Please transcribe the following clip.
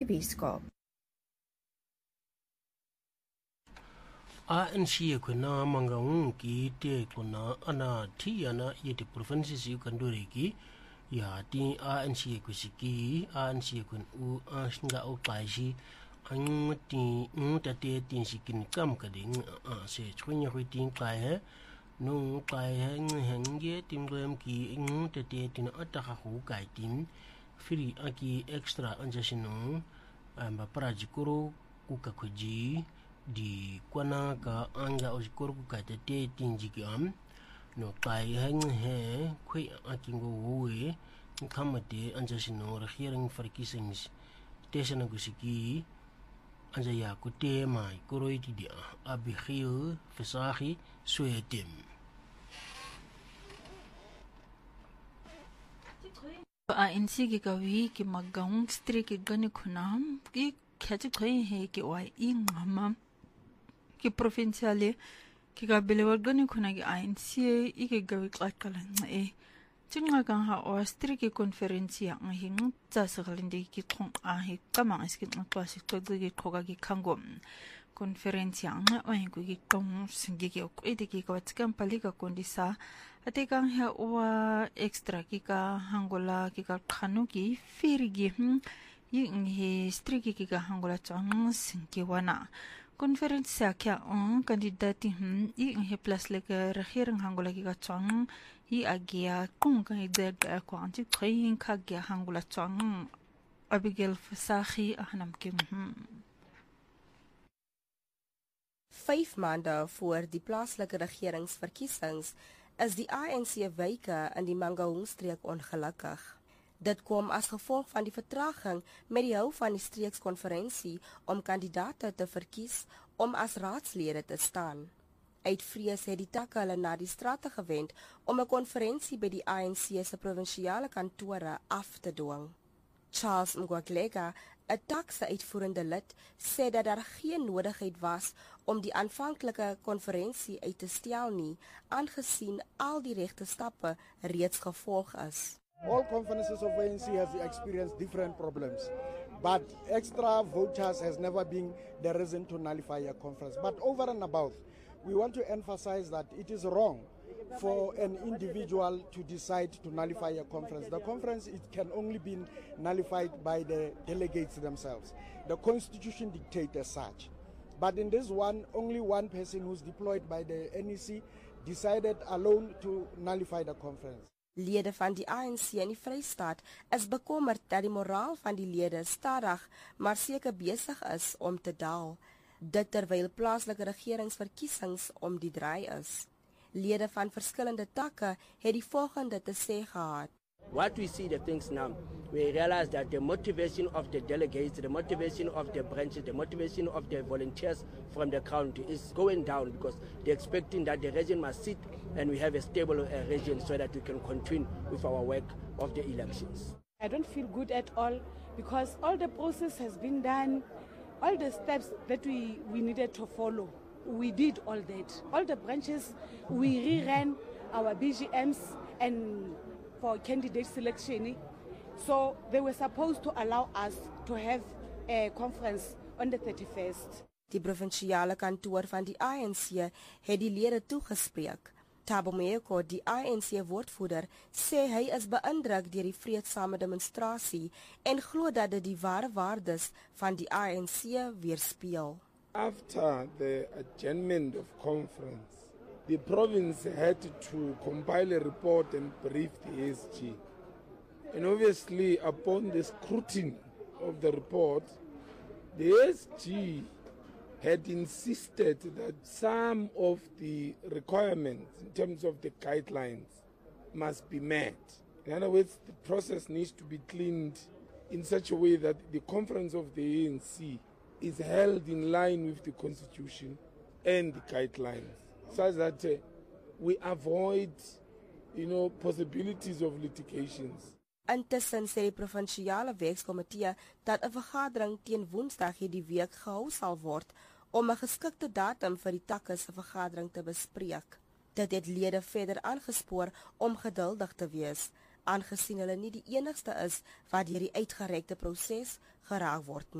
Weskaap. ANC kuna mangaungi te kuna ana tiana yeti provinsi si kanduriki ya ti ANC kusiki ANC kun u asnga o kaji anguti ngutate tin sikin kam kading se chunya huitin kai no kai henge tin glem ki ngutate tin ataka hu kai tin free aki extra anjasino amba prajikuru kukakuji di kwana ka anga osikor ku ka te tinjiki no kai he khui akingo we kamate anjasino regering verkiesings tesena gusiki anja ya ku te mai koroiti dia Abigail Vesagie Sweetem ANC ki kawi ki magaung stri ki gani khunam ki khaji khoi he ki wai ingama ki provinciale ki kabele wargani khuna ki ANC ike gawi klakala tinga kan ha ostri ki konferensia ngahing tsa sagalinde ki thong he kama iski klasi toggi khoga ki khangom konferensia nga oi ku ki tong singi ki okwede ki kawatskan palika kondisa atekang ha wa extra ki ka hangola ki ka khanu ki firigi ying he stri ki ka hangola chang singi wana konferensia kya kandidati i he plus leke regering hangola ki ka chang i agia kung ka ide ko anti train ka gya hangola chang Abigail Vesagie ahnam king 5 maande voor die plaaslike regeringsverkiesings is die ANC wyke in die Mangaung-streek ongelukkig. Dit kom as gevolg van die vertraging met die hou van die streekskonferensie om kandidate te verkies om as raadslede te staan. Uit vrees het die takke hulle na die strate gewend om 'n konferensie by die ANC se provinsiale kantore af te dwing. Charles Mgwaglega, 'n takse uitvoerende lid, sê dat daar geen nodigheid was om die aanvanklike konferensie uit te stel nie, aangesien al die regte stappe reeds gevolg is. All conferences of ANC has experienced different problems, but extra voters has never been the reason to nullify a conference. But over and above, we want to emphasize that it is wrong for an individual to decide to nullify a conference. The conference, it can only be nullified by the delegates themselves. The constitution dictates as such. But in this one, only one person who's deployed by the NEC decided alone to nullify the conference. Lede van die ANC in die Vrystaat is bekommerd dat die moraal van die lede stadig maar seker besig is om te daal. Dit terwyl plaaslike regeringsverkiesings om die draai is. Lede van verskillende takke het die volgende te sê gehad. What we see the things now, we realize that the motivation of the delegates, the motivation of the branches, the motivation of the volunteers from the county is going down because they're expecting that the region must sit and we have a stable region so that we can continue with our work of the elections. I don't feel good at all because all the process has been done, all the steps that we needed to follow. We did all that. All the branches, we reran our BGMs and for candidate selection. So they were supposed to allow us to have a conference on the 31st. Die provinsiale kantoor van die ANC het die lede toegespreek. Thabo Moeko, die ANC woordvoerder, sê hy is beïndruk deur die vreedsame demonstrasie en glo dat dit die ware waardes van die ANC weerspieël. After the adjournment of conference, the province had to compile a report and brief the SG. And obviously, upon the scrutiny of the report, the SG had insisted that some of the requirements in terms of the guidelines must be met. In other words, the process needs to be cleaned in such a way that the conference of the ANC is held in line with the constitution and the guidelines, such that we avoid, possibilities of litigations. Intussen sê die provinsiale wetskomitee dat 'n vergadering teen Woensdag hierdie week gehou sal word om 'n geskikte datum vir die takke se vergadering te bespreek. Dit het lede verder aangespoor om geduldig te wees, aangesien hulle nie die enigste is wat deur die uitgerekte proses geraak word nie.